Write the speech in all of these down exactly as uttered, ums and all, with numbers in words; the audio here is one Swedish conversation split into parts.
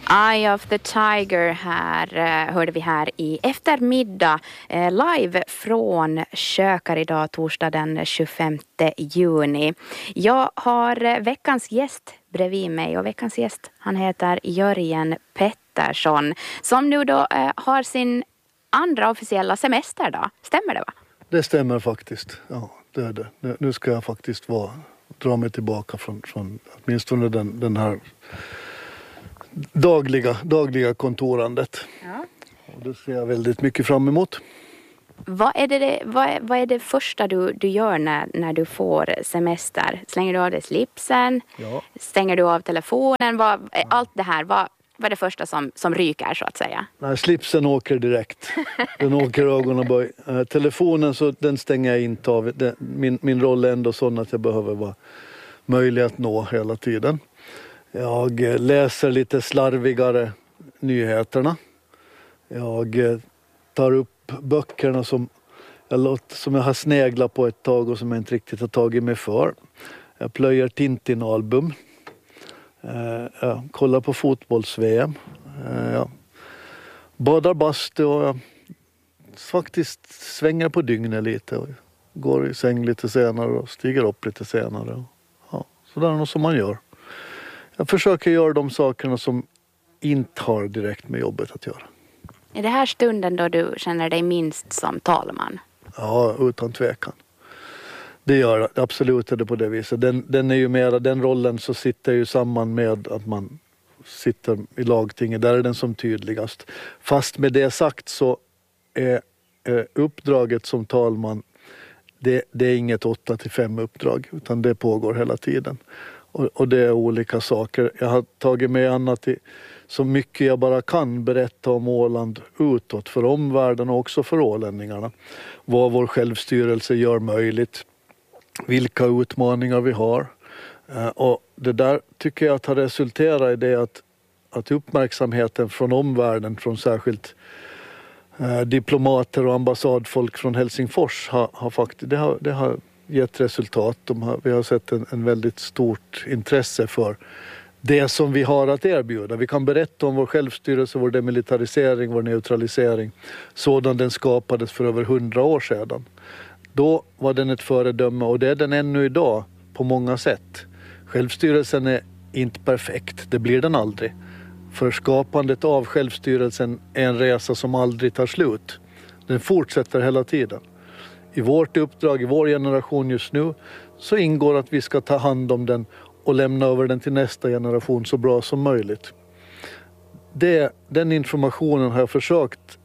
Eye of the Tiger här eh, hörde vi här i eftermiddag eh, live från Kökar idag torsdag den tjugofemte juni. Jag har eh, veckans gäst bredvid mig och veckans gäst han heter Jörgen Pettersson som nu då eh, har sin andra officiella semester då. Stämmer det va? Det stämmer faktiskt, ja det är det. Nu ska jag faktiskt vara, dra mig tillbaka från, från åtminstone den, den här dagliga, dagliga kontorandet. Ja. Och det ser jag väldigt mycket fram emot. Vad är det, vad är, vad är det första du, du gör när, när du får semester? Slänger du av dig slipsen? Ja. Stänger du av telefonen? Vad, allt det här, vad, vad är det första som, som ryker så att säga? Nej, slipsen åker direkt. Den åker ögonen böj. Uh, telefonen så den stänger jag inte av. Den, min, min roll är ändå sån att jag behöver vara möjlig att nå hela tiden. Jag läser lite slarvigare nyheterna. Jag tar upp böckerna som jag, låt, som jag har sneglat på ett tag och som jag inte riktigt har tagit mig för. Jag plöjer Tintin-album. Jag kollar på fotbolls-V M. Jag badar bastu och jag faktiskt svänger på dygnet lite. Och går i säng lite senare och stiger upp lite senare. Ja, så det är något som man gör. Jag försöker göra de sakerna som inte har direkt med jobbet att göra. Är det här stunden då du känner dig minst som talman? Ja, utan tvekan. Det gör det. Absolut är det på det viset. Den, den är ju mera, den rollen så sitter ju samman med att man sitter i lagtinget. Där är den som tydligast. Fast med det sagt så är, är uppdraget som talman, det, det är inget åtta till fem uppdrag utan det pågår hela tiden. Och, och det är olika saker. Jag har tagit med annat i, så mycket jag bara kan berätta om Åland utåt för omvärlden och också för ålänningarna. Vad vår självstyrelse gör möjligt. Vilka utmaningar vi har. Eh, och det där tycker jag att har resulterat i det att, att uppmärksamheten från omvärlden, från särskilt eh, diplomater och ambassadfolk från Helsingfors har, har faktiskt, det har, det har gett resultat. De har, vi har sett en, en väldigt stort intresse för det som vi har att erbjuda. Vi kan berätta om vår självstyrelse, vår demilitarisering, vår neutralisering sådan den skapades för över hundra år sedan. Då var den ett föredöme och det är den ännu idag på många sätt. Självstyrelsen är inte perfekt, det blir den aldrig. För skapandet av självstyrelsen är en resa som aldrig tar slut. Den fortsätter hela tiden. I vårt uppdrag, i vår generation just nu, så ingår att vi ska ta hand om den och lämna över den till nästa generation så bra som möjligt. Det, den informationen har jag försökt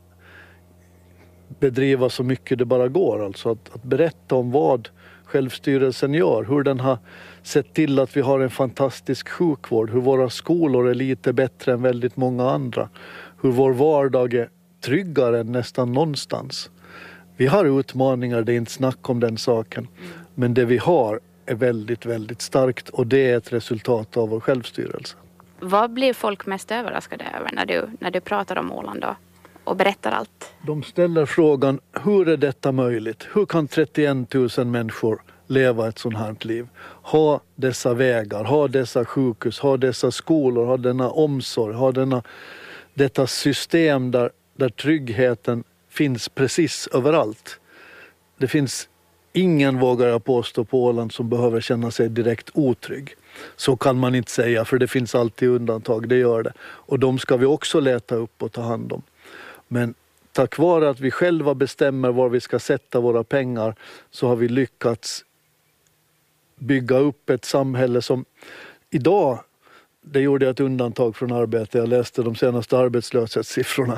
bedriva så mycket det bara går. Alltså att, att berätta om vad självstyrelsen gör, hur den har sett till att vi har en fantastisk sjukvård, hur våra skolor är lite bättre än väldigt många andra, hur vår vardag är tryggare än nästan någonstans. Vi har utmaningar, det är inte snack om den saken. Men det vi har är väldigt, väldigt starkt och det är ett resultat av vår självstyrelse. Vad blir folk mest överraskade över när du, när du pratar om Åland då och berättar allt? De ställer frågan, hur är detta möjligt? Hur kan trettioen tusen människor leva ett sånt här liv? Ha dessa vägar, ha dessa sjukhus, ha dessa skolor, ha denna omsorg, ha denna, detta system där, där tryggheten finns precis överallt. Det finns ingen, vågar jag påstå, på Åland som behöver känna sig direkt otrygg. Så kan man inte säga, för det finns alltid undantag, det gör det. Och de ska vi också leta upp och ta hand om. Men tack vare att vi själva bestämmer var vi ska sätta våra pengar så har vi lyckats bygga upp ett samhälle som idag, det gjorde jag ett undantag från arbete. Jag läste de senaste arbetslöshetssiffrorna.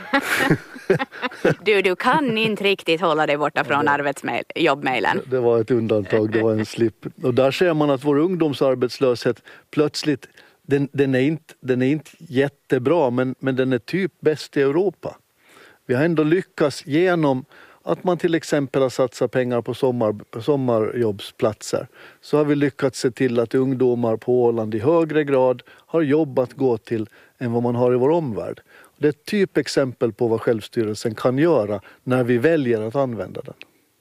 Du, du kan inte riktigt hålla dig borta från arbetsjobbmailen. Det var ett undantag, det var en slip. Och där ser man att vår ungdomsarbetslöshet plötsligt, den, den, är, inte, den är inte jättebra men, men den är typ bäst i Europa. Vi har ändå lyckats genom att man till exempel har satsat pengar på sommar, sommarjobbsplatser. Så har vi lyckats se till att ungdomar på Åland i högre grad har jobb att gå till än vad man har i vår omvärld. Det är ett typexempel på vad självstyrelsen kan göra när vi väljer att använda den.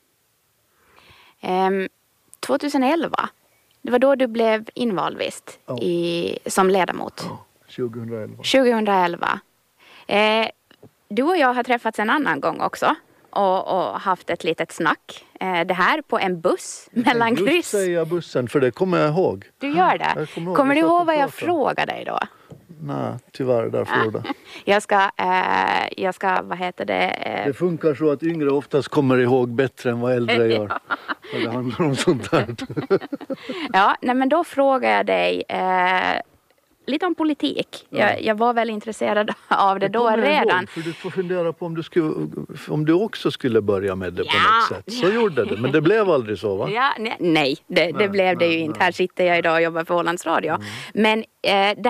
Um, tjugoelva, det var då du blev invald visst ja. i, som ledamot. Ja. tjugohundraelva. tjugohundraelva. Eh, du och jag har träffats en annan gång också. Och, och haft ett litet snack. Eh, det här på en buss mellan Just kryss. säger jag bussen, för det kommer jag ihåg. Du gör det? Jag kommer ihåg, Kommer vi du satt ihåg och vad jag pratade. frågade dig då? Nej, tyvärr därför gjorde. Jag ska, eh, jag ska, vad heter det? Eh, Det funkar så att yngre oftast kommer ihåg bättre än vad äldre gör. Och det handlar om sånt här. ja, nej men då frågar jag dig eh, lite om politik. Ja. Jag, jag var väl intresserad av det, Det då kommer jag redan. ihåg, för du får fundera på om du, skulle, om du också skulle börja med det på Ja. något sätt. Så gjorde det, men det blev aldrig så va? Ja, nej, nej, det, det Nej, blev det nej, ju inte. nej. Här sitter jag idag och jobbar för Ålands Radio. Mm. Men eh, det